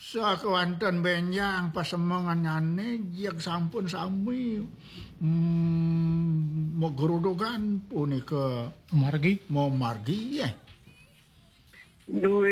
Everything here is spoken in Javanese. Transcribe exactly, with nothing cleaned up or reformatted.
Sakewanten benjang pasemanganyane yang sampun sami hmm, mo gerodogan punika margi mo margi ya. Duwe